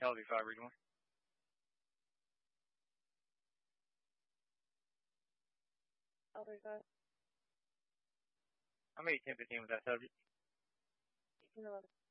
LV5 regional. LV5. I'm 1815 with that subject. 1811.